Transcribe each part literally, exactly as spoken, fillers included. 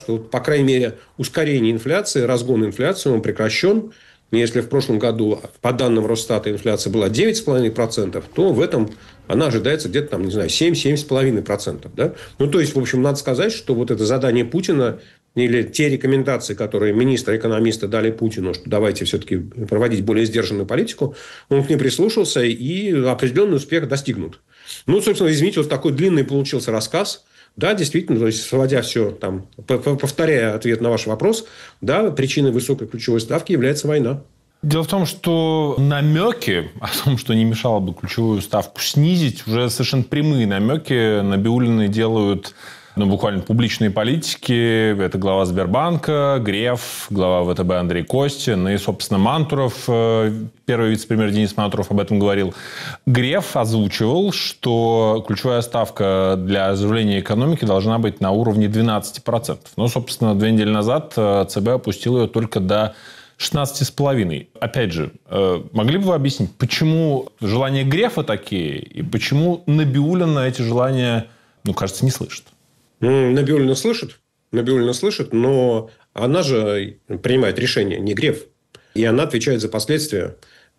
Что, по крайней мере, ускорение инфляции, разгон инфляции, он прекращен. Если в прошлом году, по данным Росстата, инфляция была девять целых пять десятых процента, то в этом она ожидается где-то, там, не знаю, семь-семь целых пять десятых процента. Да? Ну, то есть, в общем, надо сказать, что вот это задание Путина или те рекомендации, которые министры-экономисты дали Путину, что давайте все-таки проводить более сдержанную политику, он к ним прислушался, и определенный успех достигнут. Ну, собственно, извините, вот такой длинный получился рассказ. Да, действительно, то есть, сводя все, там, повторяя ответ на ваш вопрос, да, причиной высокой ключевой ставки является война. Дело в том, что намеки о том, что не мешало бы ключевую ставку снизить, уже совершенно прямые намеки Набиуллины делают, ну, буквально публичные политики. Это глава Сбербанка, Греф, глава ВТБ Андрей Костин и, собственно, Мантуров, первый вице-премьер Денис Мантуров об этом говорил. Греф озвучивал, что ключевая ставка для оживления экономики должна быть на уровне двенадцать процентов. Но, собственно, две недели назад ЦБ опустил ее только до шестнадцать целых пять десятых. Опять же, могли бы вы объяснить, почему желания Грефа такие, и почему Набиуллина эти желания, ну, кажется, не слышит? Набиуллина слышит, Набиуллина слышит, но она же принимает решение, не Греф. И она отвечает за последствия.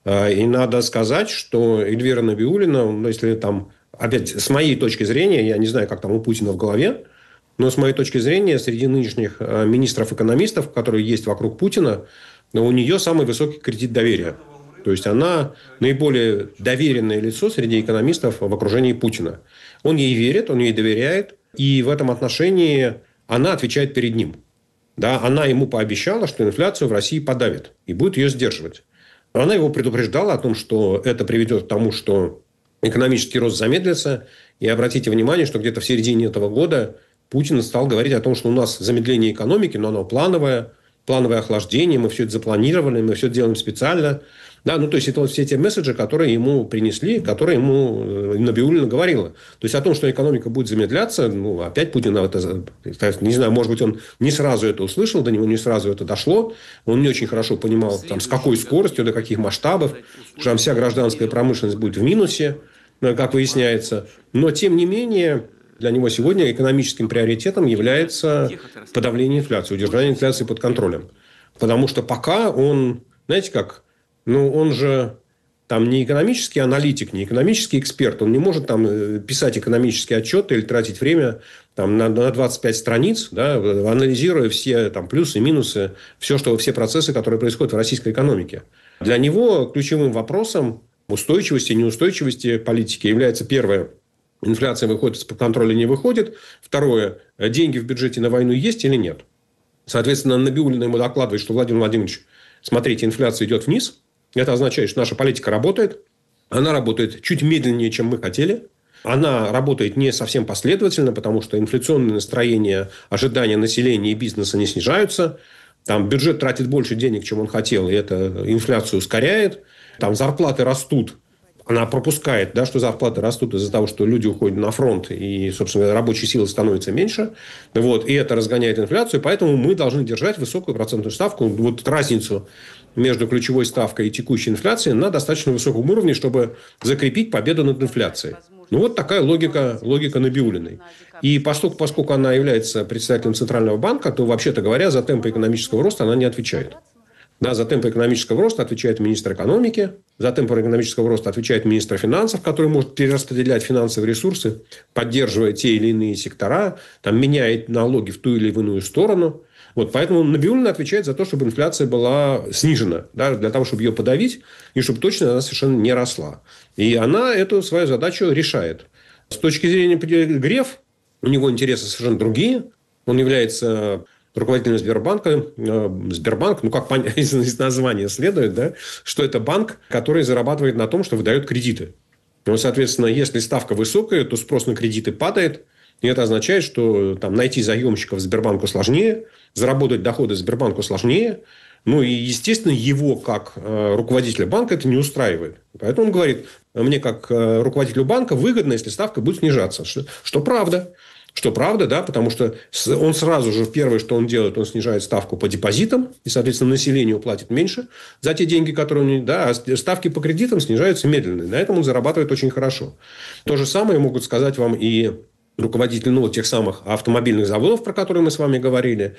И надо сказать, что Эльвира Набиуллина, ну, если там, опять, с моей точки зрения, я не знаю, как там у Путина в голове, но с моей точки зрения, среди нынешних министров-экономистов, которые есть вокруг Путина, у нее самый высокий кредит доверия. То есть, она наиболее доверенное лицо среди экономистов в окружении Путина. Он ей верит, он ей доверяет. И в этом отношении она отвечает перед ним. Да, она ему пообещала, что инфляцию в России подавит и будет ее сдерживать. Она его предупреждала о том, что это приведет к тому, что экономический рост замедлится. И обратите внимание, что где-то в середине этого года Путин стал говорить о том, что у нас замедление экономики, но оно плановое, плановое охлаждение, мы все это запланировали, мы все это делаем специально. Да, ну, то есть, это вот все те месседжи, которые ему принесли, которые ему Набиуллина говорила. То есть, о том, что экономика будет замедляться, ну, опять Путин это, не знаю, может быть, он не сразу это услышал, до него не сразу это дошло. Он не очень хорошо понимал, там, с какой скоростью, до каких масштабов, что там вся гражданская промышленность будет в минусе, как выясняется. Но, тем не менее, для него сегодня экономическим приоритетом является подавление инфляции, удержание инфляции под контролем. Потому что пока он, знаете как... Ну, он же там не экономический аналитик, не экономический эксперт. Он не может там писать экономические отчеты или тратить время там, на, на двадцать пять страниц, да, анализируя все там, плюсы, минусы, все, что, все процессы, которые происходят в российской экономике. Для него ключевым вопросом устойчивости и неустойчивости политики является первое – инфляция выходит из-под контроля, не выходит. Второе – деньги в бюджете на войну есть или нет. Соответственно, Набиуллина ему докладывает, что Владимир Владимирович, смотрите, инфляция идет вниз. Это означает, что наша политика работает. Она работает чуть медленнее, чем мы хотели. Она работает не совсем последовательно, потому что инфляционные настроения, ожидания населения и бизнеса не снижаются. Там бюджет тратит больше денег, чем он хотел, и это инфляцию ускоряет. Там зарплаты растут. Она пропускает, да, что зарплаты растут из-за того, что люди уходят на фронт, и, собственно, рабочей силы становится меньше. Вот, и это разгоняет инфляцию. Поэтому мы должны держать высокую процентную ставку. Вот разницу между ключевой ставкой и текущей инфляцией на достаточно высоком уровне, чтобы закрепить победу над инфляцией. Ну, вот такая логика, логика Набиуллиной. И поскольку, поскольку она является председателем Центрального банка, то, вообще-то говоря, за темпы экономического роста она не отвечает. Да, за темпы экономического роста отвечает министр экономики, за темпы экономического роста отвечает министр финансов, который может перераспределять финансовые ресурсы, поддерживая те или иные сектора, там, меняет налоги в ту или иную сторону. Вот, поэтому Набиуллина отвечает за то, чтобы инфляция была снижена, да, для того, чтобы ее подавить, и чтобы точно она совершенно не росла. И она эту свою задачу решает. С точки зрения Греф, у него интересы совершенно другие. Он является руководителем Сбербанка. Сбербанк, ну, как из названия следует, да, что это банк, который зарабатывает на том, что выдает кредиты. Ну, соответственно, если ставка высокая, то спрос на кредиты падает. И это означает, что там, найти заемщиков Сбербанку сложнее, заработать доходы Сбербанку сложнее. Ну, и, естественно, его, как э, руководителя банка, это не устраивает. Поэтому он говорит, мне, как э, руководителю банка, выгодно, если ставка будет снижаться. Что, что правда. Что правда, да, потому что он сразу же, первое, что он делает, он снижает ставку по депозитам, и, соответственно, населению платит меньше за те деньги, которые у него, да, а ставки по кредитам снижаются медленно. На этом он зарабатывает очень хорошо. То же самое могут сказать вам и руководители, ну, тех самых автомобильных заводов, про которые мы с вами говорили,